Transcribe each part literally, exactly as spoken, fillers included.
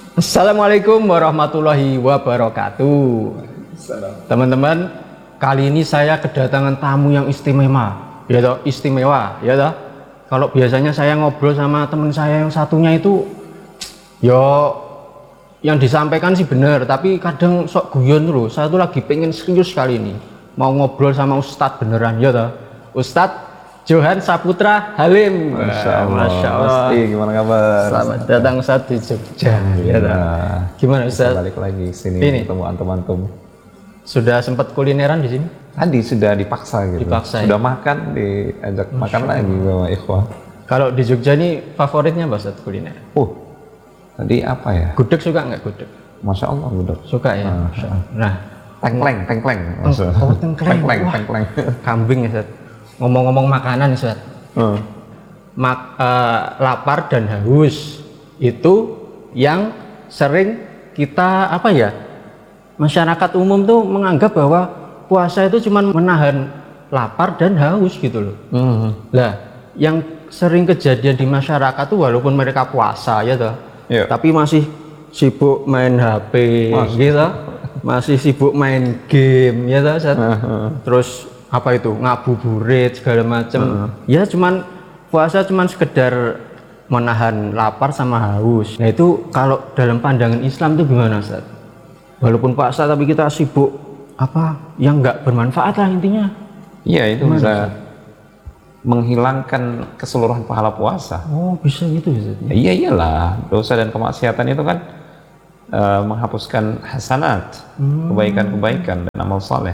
Assalamualaikum warahmatullahi wabarakatuh. Teman-teman, kali ini saya kedatangan tamu yang istimewa, ya toh, istimewa, ya toh. Kalau biasanya saya ngobrol sama teman saya yang satunya itu, yo, yang disampaikan sih benar, tapi kadang sok guyon loh. Saya tuh lagi pengen serius kali ini, mau ngobrol sama Ustadz beneran, ya toh. Ustadz Johan Saputra Halim. Masya Allah. Masya Allah. Pasti, gimana kabar? Selamat datang Ustadz di Jogja. Ya, nah, gimana Ustadz? balik lagi sini Ini. ketemu antum-antum. Sudah sempat kulineran di sini? Tadi sudah dipaksa gitu. Dipaksa, sudah ya? makan, diajak Masya makan Allah. Lagi sama ikhwah. Kalau di Jogja ini favoritnya apa Ustadz kuliner? Uh, tadi apa ya? Gudeg suka nggak gudeg? Masya Allah gudeg. Suka ya. Ah. Masya Allah. Nah, Tengkleng, tengkleng. oh, tengkleng. Tengkleng, Wah, tengkleng. kambing ya Ustadz. Ngomong-ngomong makanan Ustadz. Hmm. Mak, eh, lapar dan haus itu yang sering kita apa ya, masyarakat umum tuh menganggap bahwa puasa itu cuma menahan lapar dan haus gitu loh. Hmm. Lah yang sering kejadian di masyarakat tuh walaupun mereka puasa ya toh, Yeah. tapi masih sibuk main H P Mas. gitu, masih sibuk main game ya toh Ustadz. Uh-huh. Terus apa itu ngabuburit segala macam. Uh-huh. Ya cuman puasa cuman sekedar menahan lapar sama haus. Nah itu kalau dalam pandangan Islam itu gimana Ustaz? Walaupun puasa tapi kita sibuk apa yang nggak bermanfaat lah intinya. Iya, itu Gimana, bisa Ustaz? menghilangkan keseluruhan pahala puasa. Oh bisa gitu Ustaz? Ya, iya iyalah, dosa dan kemaksiatan itu kan uh, menghapuskan hasanat, Hmm. kebaikan-kebaikan dan amal saleh.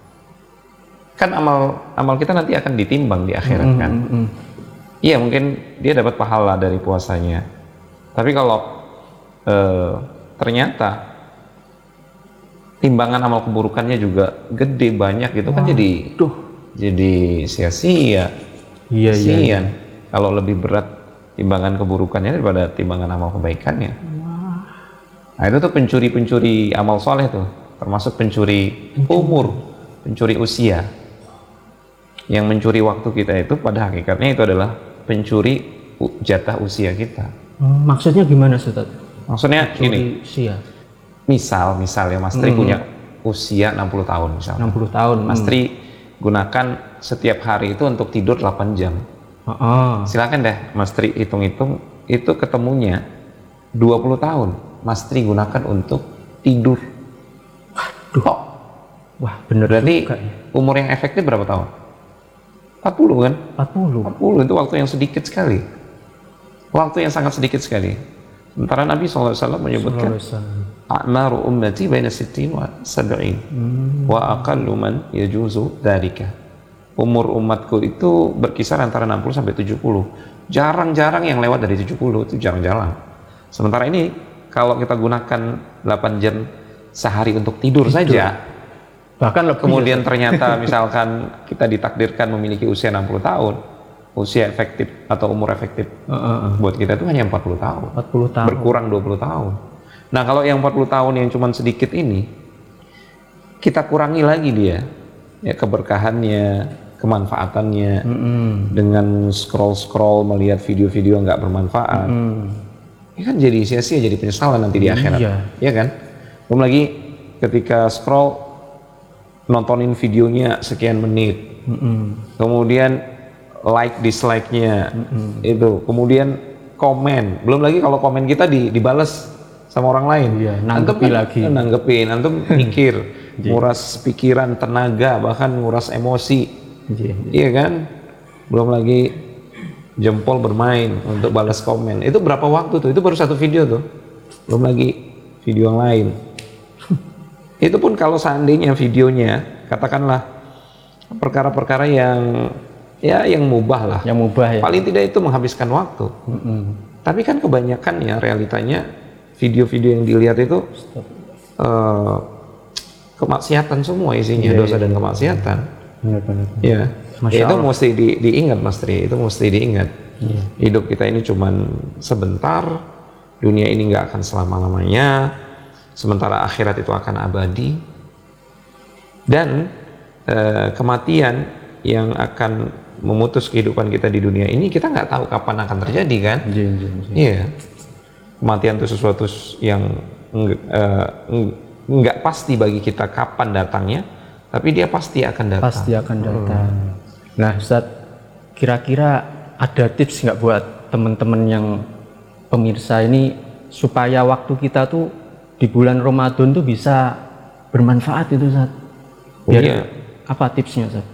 Kan amal amal kita nanti akan ditimbang di akhirat Hmm, kan. hmm, hmm. Iya, mungkin dia dapat pahala dari puasanya. Tapi kalau uh, ternyata timbangan amal keburukannya juga gede banyak gitu kan, jadi Duh. jadi sia-sia. Iya iya. Kasihan kalau lebih berat timbangan keburukannya daripada timbangan amal kebaikannya. Nah itu tuh pencuri-pencuri amal soleh tuh, termasuk pencuri umur, pencuri usia. Yang mencuri waktu kita itu pada hakikatnya itu adalah pencuri u- jatah usia kita. Hmm, maksudnya gimana Ustaz? Maksudnya gini, Usia misal misal ya Mas Tri Hmm. punya usia enam puluh tahun misalnya. enam puluh tahun. Mas Tri gunakan setiap hari itu untuk tidur delapan jam. Hmm. Oh. Silakan deh Mas Tri hitung-hitung, itu ketemunya dua puluh tahun Mas Tri gunakan untuk tidur. Duh. Oh, Wah bener berarti juga ya. umur yang efektif berapa tahun? empat puluh kan? empat puluh. empat puluh itu waktu yang sedikit sekali. Waktu yang sangat sedikit sekali. Sementara Nabi shallallahu alaihi wasallam menyebutkan a'maru ummati baina sittin wa sab'in Hmm. wa aqallu man yajuzu dzalika. Umur umatku itu berkisar antara enam puluh sampai tujuh puluh. Jarang-jarang yang lewat dari tujuh puluh, itu jarang-jarang. Sementara ini kalau kita gunakan delapan jam sehari untuk tidur, Tidur. saja, Bahkan lebih kemudian ya, ternyata misalkan kita ditakdirkan memiliki usia enam puluh tahun, usia efektif atau umur efektif Uh, uh, uh. buat kita itu hanya empat puluh tahun. empat puluh tahun. Berkurang dua puluh tahun. Nah, kalau yang empat puluh tahun yang cuma sedikit ini, kita kurangi lagi dia, ya keberkahannya, kemanfaatannya, Mm-mm. dengan scroll-scroll melihat video-video nggak bermanfaat. Mm. Ini kan jadi sia-sia, jadi penyesalan nanti di akhirat. Iya. Iya kan? Belum lagi ketika scroll nontonin videonya sekian menit, Mm-mm. kemudian like dislike-nya itu, kemudian komen, belum lagi kalau komen kita di, dibales sama orang lain. Iya, Antum nanggepi kan- lagi. nanggepin, antum mikir, nguras pikiran, tenaga, bahkan nguras emosi, Iya, iya. iya kan? Belum lagi jempol bermain untuk balas komen. Itu berapa waktu tuh? Itu baru satu video tuh, belum lagi video yang lain. Itu pun kalau seandainya videonya katakanlah perkara-perkara yang ya yang mubah lah, Yang mubah ya. paling tidak itu menghabiskan waktu. Mm-mm. Tapi kan kebanyakan ya realitanya video-video yang dilihat itu eh, kemaksiatan semua isinya, Iya, dosa iya, dan iya. kemaksiatan. Benar-benar. Ya, Masya itu Allah. mesti di, diingat Mas Tri, itu mesti diingat. Iya. Hidup kita ini cuman sebentar, dunia ini nggak akan selama-lamanya, sementara akhirat itu akan abadi, dan eh, kematian yang akan memutus kehidupan kita di dunia ini kita nggak tahu kapan akan terjadi kan? Iya, iya, iya. Iya. kematian itu sesuatu yang nggak uh, pasti bagi kita kapan datangnya, tapi dia pasti akan datang. Pasti akan datang. Hmm. Nah, Ustaz, kira-kira ada tips nggak buat teman-teman yang pemirsa ini supaya waktu kita tuh di bulan Ramadan tuh bisa bermanfaat itu, Ustaz? Biar oh, iya. Apa tipsnya, Ustaz?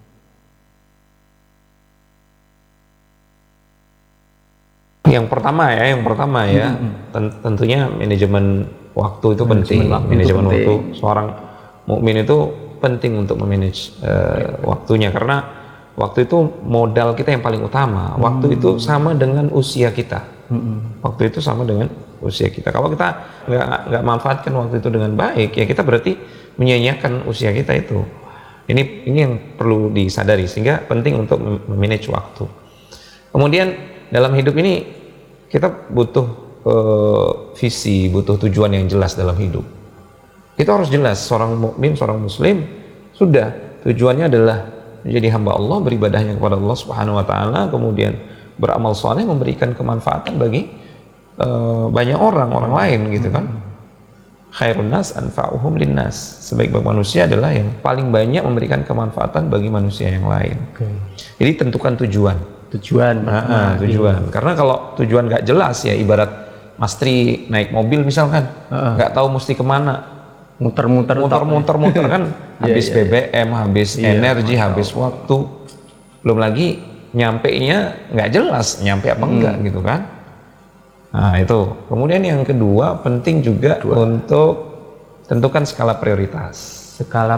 Yang pertama ya, yang pertama ya, mm-hmm. tentunya manajemen waktu itu manajemen penting. Waktu manajemen itu waktu penting. Seorang mukmin itu penting untuk memanage uh, waktunya, karena waktu itu modal kita yang paling utama. Waktu mm-hmm. itu sama dengan usia kita. Mm-hmm. Waktu itu sama dengan usia kita. Kalau kita nggak nggak manfaatkan waktu itu dengan baik, ya kita berarti menyia-nyiakan usia kita itu. Ini ini yang perlu disadari, sehingga penting untuk memanage waktu. Kemudian dalam hidup ini kita butuh uh, visi, butuh tujuan yang jelas dalam hidup. Itu harus jelas. Seorang mukmin, seorang muslim sudah tujuannya adalah menjadi hamba Allah, beribadahnya kepada Allah Subhanahu wa taala, kemudian beramal saleh, memberikan kemanfaatan bagi uh, banyak orang, orang lain gitu kan. Khairun nas anfa'uhum linnas. Sebaik-baik manusia adalah yang paling banyak memberikan kemanfaatan bagi manusia yang lain. Okay. Jadi tentukan tujuan. Tujuan. Nah, nah, tujuan. Iya. Karena kalau tujuan nggak jelas ya, ibarat Mas Tri naik mobil misalkan, nggak uh-uh. tahu mesti kemana, muter-muter, muter-muter, muter kan, habis yeah, yeah, B B M, habis yeah, energi, yeah, habis waktu, belum lagi nyampe-nya nggak jelas, nyampe apa hmm. enggak gitu kan. Nah itu. Kemudian yang kedua penting juga Dua. untuk tentukan skala prioritas. Skala